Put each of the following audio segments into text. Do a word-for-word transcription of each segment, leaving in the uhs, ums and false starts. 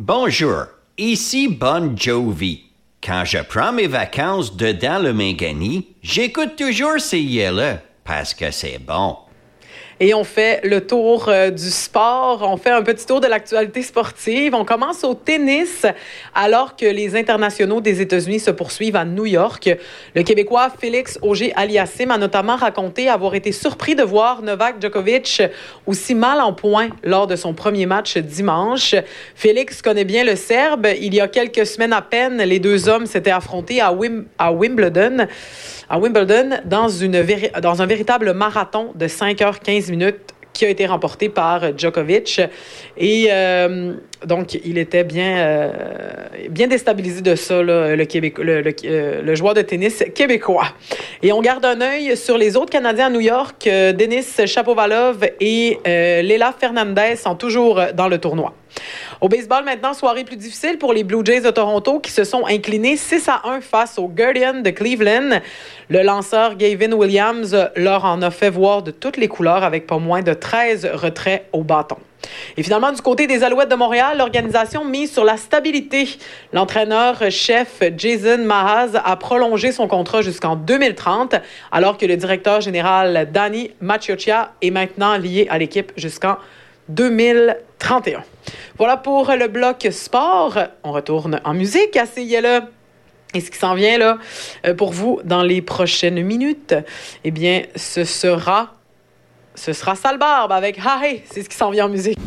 Bonjour, ici Bon Jovi. Quand je prends mes vacances dedans le Mangani, j'écoute toujours C I L E parce que c'est bon. Et on fait le tour euh, du sport. On fait un petit tour de l'actualité sportive. On commence au tennis alors que les internationaux des États-Unis se poursuivent à New York. Le Québécois Félix Auger-Aliassime a notamment raconté avoir été surpris de voir Novak Djokovic aussi mal en point lors de son premier match dimanche. Félix connaît bien le Serbe. Il y a quelques semaines à peine, les deux hommes s'étaient affrontés à, Wim- à Wimbledon. À Wimbledon, dans, une véri- dans un véritable marathon de cinq heures quinze minutes qui a été remporté par Djokovic. Et euh, donc, il était bien, euh, bien déstabilisé de ça, là, le, Québec, le, le, le joueur de tennis québécois. Et on garde un œil sur les autres Canadiens à New York. Euh, Denis Shapovalov et euh, Leila Fernandez sont toujours dans le tournoi. Au baseball, maintenant, soirée plus difficile pour les Blue Jays de Toronto qui se sont inclinés six à un face aux Guardians de Cleveland. Le lanceur Gavin Williams leur en a fait voir de toutes les couleurs avec pas moins de treize retraits au bâton. Et finalement, du côté des Alouettes de Montréal, l'organisation mise sur la stabilité. L'entraîneur-chef Jason Mahaz a prolongé son contrat jusqu'en deux mille trente, alors que le directeur général Danny Maciocia est maintenant lié à l'équipe jusqu'en deux mille trente et un. Voilà pour le bloc sport. On retourne en musique à C I L E. Et ce qui s'en vient là pour vous dans les prochaines minutes, eh bien, ce sera, ce sera Sale Barbe avec Hi, c'est ce qui s'en vient en musique.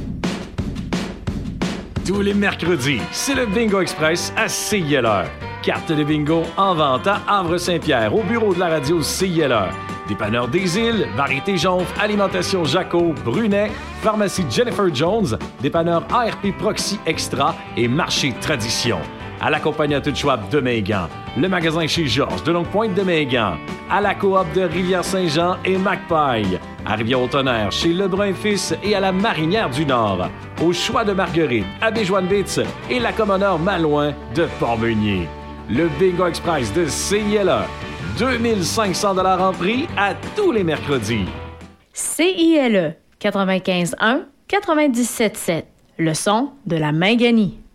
Tous les mercredis, c'est le Bingo Express à C I L E. Carte de bingo en vente à Havre-Saint-Pierre, au bureau de la radio C I L E. Dépanneur des Îles, Variété Jonf, Alimentation Jaco, Brunet, Pharmacie Jennifer Jones, Dépanneur A R P Proxy Extra et Marché Tradition. À la compagnie à tout Schwab de Mégan, le magasin chez Georges de Longue-Pointe de Mégan, à la coop de Rivière-Saint-Jean et Macpaille, à Rivière-au-Tonnerre chez Lebrun Fils et à la Marinière du Nord, au Choix de Marguerite, à Béjoine-Bitz et la Commoneur Malouin de Port-Meunier. Le Bingo Express de C I L E. deux mille cinq cents dollars en prix à tous les mercredis. C I L E quatre-vingt-quinze un quatre-vingt-dix-sept sept. Le son de la Mangani.